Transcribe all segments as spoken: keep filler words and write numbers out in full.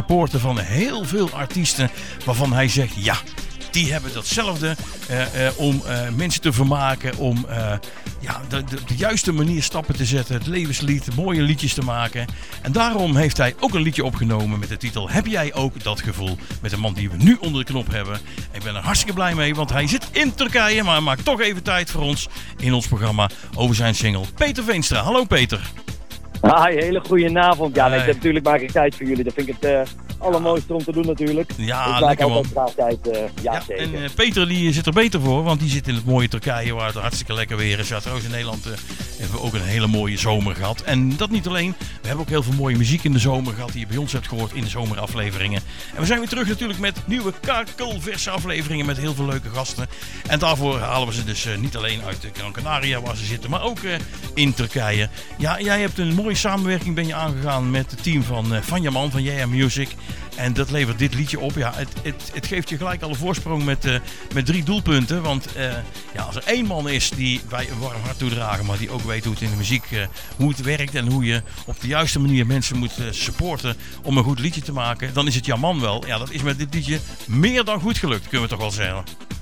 supporter van heel veel artiesten waarvan hij zegt ja, die hebben datzelfde uh, uh, om uh, mensen te vermaken, om uh, ja, de, de, de juiste manier stappen te zetten, het levenslied, mooie liedjes te maken. En daarom heeft hij ook een liedje opgenomen met de titel Heb jij ook dat gevoel? Met een man die we nu onder de knop hebben. Ik ben er hartstikke blij mee, want hij zit in Turkije, maar hij maakt toch even tijd voor ons in ons programma over zijn single. Peter Veenstra. Hallo Peter. Hi, hele goede avond. Ja, Hey. nee, natuurlijk maak ik tijd voor jullie. Dat vind ik het uh, allermooiste om te doen natuurlijk. Ja, ik maak lekker man. altijd graag tijd. Uh, ja, Ja, zeker. en uh, Peter die zit er beter voor, want die zit in het mooie Turkije waar het hartstikke lekker weer is. Ja, trouwens in Nederland uh, hebben we ook een hele mooie zomer gehad. En dat niet alleen, we hebben ook heel veel mooie muziek in de zomer gehad die je bij ons hebt gehoord in de zomerafleveringen. En we zijn weer terug natuurlijk met nieuwe kakelverse afleveringen met heel veel leuke gasten. En daarvoor halen we ze dus uh, niet alleen uit de Gran Canaria waar ze zitten, maar ook uh, in Turkije. Ja, jij hebt een mooie samenwerking ben je aangegaan met het team van uh, Van Jaman van Yeah Music. En dat levert dit liedje op. Ja, het, het, het geeft je gelijk al een voorsprong met, uh, met drie doelpunten. Want uh, ja, als er één man is die wij een warm hart toedragen, maar die ook weet hoe het in de muziek, uh, hoe het werkt en hoe je op de juiste manier mensen moet uh, supporten om een goed liedje te maken, dan is het Jaman wel. Ja, dat is met dit liedje meer dan goed gelukt, kunnen we toch wel zeggen.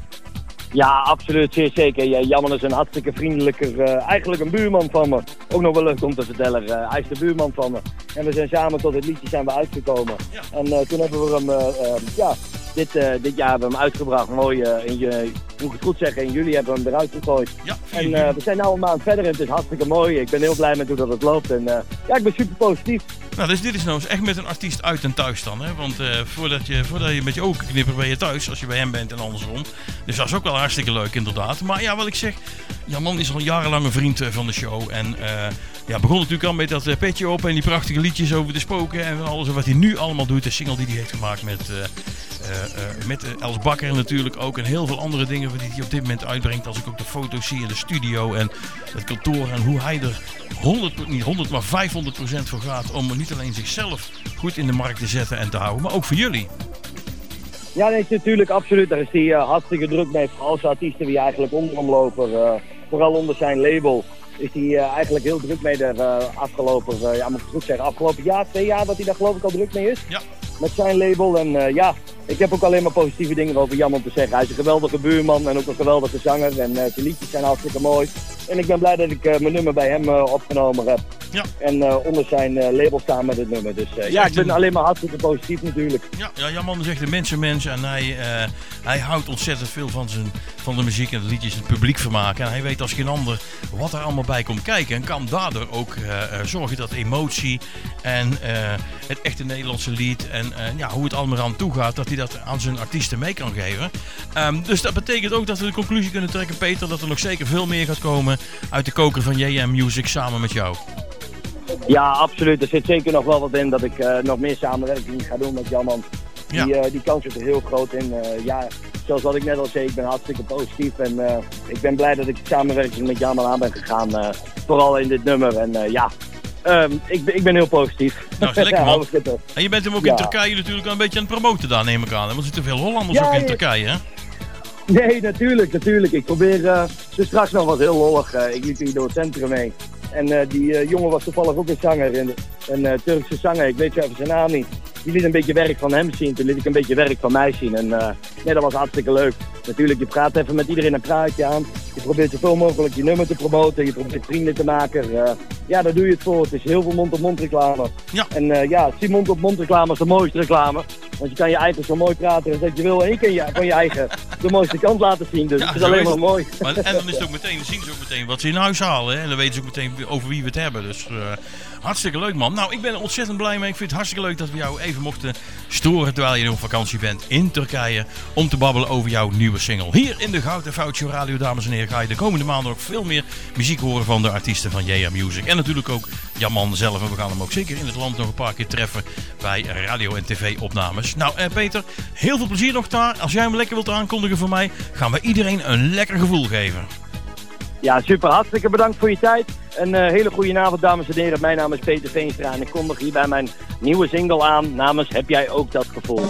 Ja, absoluut, zeer zeker. Ja, Jammer is een hartstikke vriendelijke, uh, eigenlijk een buurman van me. Ook nog wel leuk om te vertellen. Uh, hij is de buurman van me. En we zijn samen tot het liedje zijn we uitgekomen. Ja. En uh, toen hebben we hem, uh, uh, ja, dit, uh, dit jaar hebben we hem uitgebracht. Mooi, uh, in je, moet ik het goed zeggen, in juli hebben we hem eruit gegooid. Ja, en uh, we zijn nu een maand verder en het is hartstikke mooi. Ik ben heel blij met hoe dat het loopt. En uh, ja, ik ben super positief. Nou, dus dit is nou eens echt met een artiest uit en thuis dan, hè? Want uh, voordat, je, voordat je met je ogen knippert ben je thuis, als je bij hem bent en andersom. Dus dat is ook wel hartstikke leuk inderdaad. Maar ja, wat ik zeg, Jaman is al jarenlang een vriend uh, van de show. En uh, ja, begon natuurlijk al met dat uh, petje op en die prachtige liedjes over de spoken en alles wat hij nu allemaal doet. De single die hij heeft gemaakt met, uh, uh, uh, met uh, Els Bakker natuurlijk ook. En heel veel andere dingen die hij op dit moment uitbrengt. Als ik ook de foto's zie in de studio en het kantoor en hoe hij er honderd, niet honderd, maar vijfhonderd procent voor gaat om niet alleen zichzelf goed in de markt te zetten en te houden, maar ook voor jullie. Ja, nee, natuurlijk, absoluut. Daar is hij uh, hartstikke druk mee. Voor als artiesten die eigenlijk onder hem lopen, uh, vooral onder zijn label, is hij uh, eigenlijk heel druk mee de uh, afgelopen, uh, ja, moet ik het goed zeggen, afgelopen jaar, twee jaar dat hij daar geloof ik al druk mee is. Ja. Met zijn label. En uh, ja, ik heb ook alleen maar positieve dingen over Jan om te zeggen. Hij is een geweldige buurman en ook een geweldige zanger. En uh, zijn liedjes zijn hartstikke mooi. En ik ben blij dat ik uh, mijn nummer bij hem uh, opgenomen heb. Ja. En uh, onder zijn uh, label staan met het nummer. Dus uh, ja, ik ben een... alleen maar hartstikke positief natuurlijk. Ja, ja, Jan is echt een mensenmens. En hij, uh, hij houdt ontzettend veel van, zijn, van de muziek en de liedjes en het publiek vermaken. En hij weet als geen ander wat er allemaal bij komt kijken. En kan daardoor ook uh, uh, zorgen dat emotie en uh, het echte Nederlandse lied en uh, ja, hoe het allemaal aan toe gaat, dat hij dat aan zijn artiesten mee kan geven. Um, dus dat betekent ook dat we de conclusie kunnen trekken, Peter, dat er nog zeker veel meer gaat komen uit de koker van J M Music samen met jou. Ja, absoluut. Er zit zeker nog wel wat in dat ik uh, nog meer samenwerking ga doen met Jan. Die, ja. uh, die kans zit er heel groot in. Uh, ja, zoals wat ik net al zei, ik ben hartstikke positief. En uh, ik ben blij dat ik de samenwerking met Jan aan ben gegaan. Uh, vooral in dit nummer. En uh, ja, um, ik, ik ben heel positief. Nou, is lekker man. En je bent hem ook ja. in Turkije natuurlijk een beetje aan het promoten daar, neem ik aan. Want er zitten veel Hollanders ja, ook in je... Turkije, hè? Nee, natuurlijk, natuurlijk. Ik probeer, uh, dus straks nog wat heel lollig. Uh, ik liep hier door het centrum heen. En uh, die uh, jongen was toevallig ook een zanger, een, een uh, Turkse zanger, ik weet zo even zijn naam niet. Die liet een beetje werk van hem zien, toen liet ik een beetje werk van mij zien. En uh, nee, dat was hartstikke leuk. Natuurlijk, je praat even met iedereen een praatje aan. Je probeert zoveel mogelijk je nummer te promoten, je probeert vrienden te maken. Uh, ja, daar doe je het voor. Het is heel veel mond-op-mond reclame. Ja. En uh, ja, die mond-op-mond reclame is de mooiste reclame. Want je kan je eigen zo mooi praten als dat je wil. En je kan je, van je eigen de mooiste kant laten zien. Dus ja, het is alleen maar mooi. Maar, en dan is het ook meteen, dan zien ze ook meteen wat ze in huis halen. Hè? En dan weten ze ook meteen over wie we het hebben. Dus uh, hartstikke leuk man. Nou, ik ben er ontzettend blij mee. Ik vind het hartstikke leuk dat we jou even mochten storen terwijl je op vakantie bent in Turkije. Om te babbelen over jouw nieuwe single. Hier in de Goud en Fout Show Radio, dames en heren, ga je de komende maanden ook veel meer muziek horen van de artiesten van J M Music. En natuurlijk ook Jaman zelf. En we gaan hem ook zeker in het land nog een paar keer treffen bij radio- en tv-opnames. Nou, eh, Peter, heel veel plezier nog daar. Als jij hem lekker wilt aankondigen voor mij, gaan we iedereen een lekker gevoel geven. Ja, super. Hartstikke bedankt voor je tijd. Een uh, hele goede avond, dames en heren. Mijn naam is Peter Veenstra en ik kondig hier bij mijn nieuwe single aan namens Heb jij ook dat gevoel?